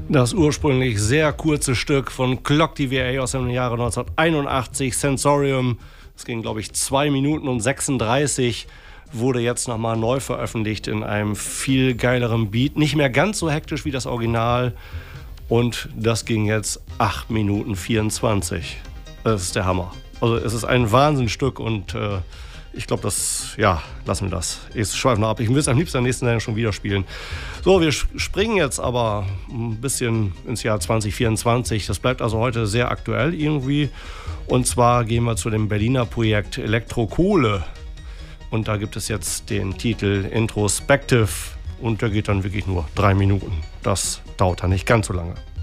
Das ursprünglich sehr kurze Stück von Clock DVA aus dem Jahre 1981, Sensorium, das ging, glaube ich, 2 Minuten und 36, wurde jetzt nochmal neu veröffentlicht in einem viel geileren Beat. Nicht mehr ganz so hektisch wie das Original und das ging jetzt 8 Minuten 24. Das ist der Hammer. Also es ist ein Wahnsinnsstück und ich glaube, lassen wir das. Ich schweife noch ab. Ich will es am liebsten in der nächsten Sendung schon wieder spielen. So, wir springen jetzt aber ein bisschen ins Jahr 2024. Das bleibt also heute sehr aktuell irgendwie. Und zwar gehen wir zu dem Berliner Projekt Elektrokohle. Und da gibt es jetzt den Titel Introspective. Und der geht dann wirklich nur 3 Minuten. Das dauert dann nicht ganz so lange.